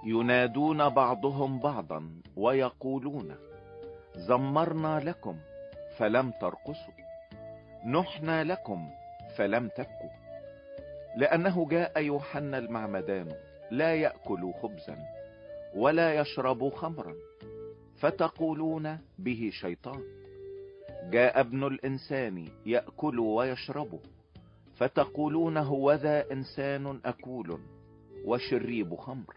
ينادون بعضهم بعضا ويقولون: زمرنا لكم فلم ترقصوا، نحنا لكم فلم تبكوا. لأنه جاء يوحنا المعمدان لا يأكل خبزا ولا يشرب خمرا، فتقولون به شيطان. جاء ابن الإنسان يأكل ويشرب، فتقولون هوذا إنسان أكول وشريب خمر،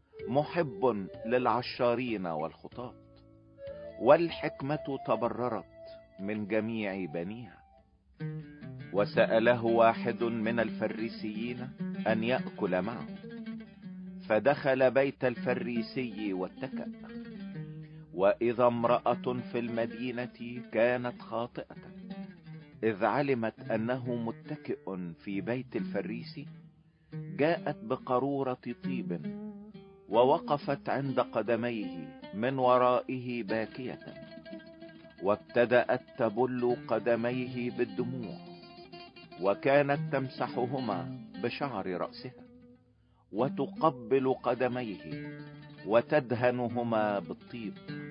محب للعشارين والخطاة. والحكمة تبررت من جميع بنيها. وسأله واحد من الفريسيين أن يأكل معه، فدخل بيت الفريسي واتكأ. وإذا امرأة في المدينة كانت خاطئة، إذ علمت أنه متكئ في بيت الفريسي، جاءت بقارورة طيب ووقفت عند قدميه من ورائه باكية، وابتدأت تبل قدميه بالدموع، وكانت تمسحهما بشعر رأسها، وتقبل قدميه وتدهنهما بالطيب.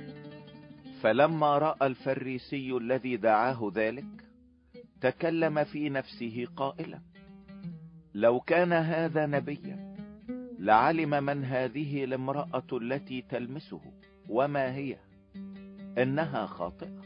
فلما رأى الفريسي الذي دعاه ذلك، تكلم في نفسه قائلا: لو كان هذا نبيا لعلم من هذه الامرأة التي تلمسه وما هي، إنها خاطئة.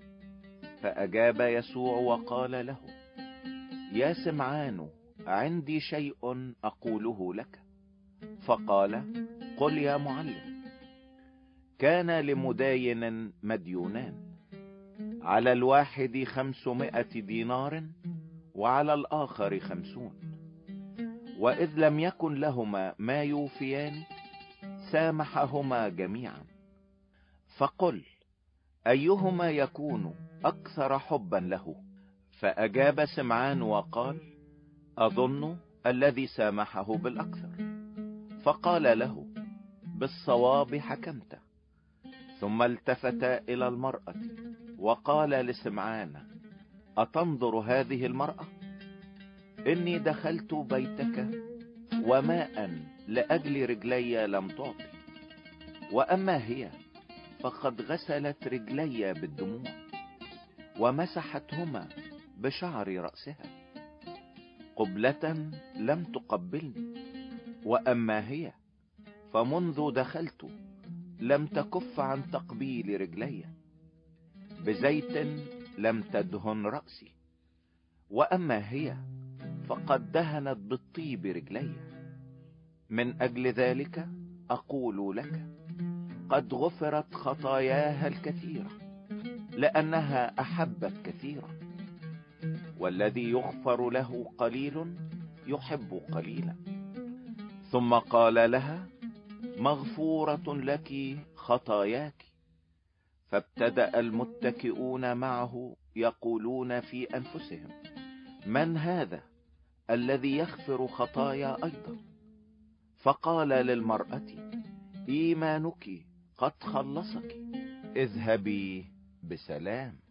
فأجاب يسوع وقال له: يا سمعان، عندي شيء أقوله لك. فقال: قل يا معلم. كان لمداين مديونان، على الواحد 500 دينار وعلى الآخر 50. وإذ لم يكن لهما ما يوفيان، سامحهما جميعا. فقل: أيهما يكون أكثر حبا له؟ فأجاب سمعان وقال: أظن الذي سامحه بالأكثر. فقال له: بالصواب حكمت. ثم التفت إلى المرأة وقال لسمعان: أتنظر هذه المرأة؟ إني دخلت بيتك وماء لأجل رجلي لم تعطي، وأما هي فقد غسلت رجلي بالدموع ومسحتهما بشعر رأسها. قبلة لم تقبلني، وأما هي فمنذ دخلت لم تكف عن تقبيل رجلي. بزيت لم تدهن رأسي، وأما هي فقد دهنت بالطيب رجلي. من أجل ذلك أقول لك: قد غفرت خطاياها الكثيرة، لأنها أحبت كثيرا. والذي يغفر له قليل يحب قليلا. ثم قال لها: مغفورة لك خطاياك. فابتدأ المتكئون معه يقولون في أنفسهم: من هذا الذي يغفر خطايا أيضا؟ فقال للمرأة: إيمانك قد خلصك، اذهبي بسلام.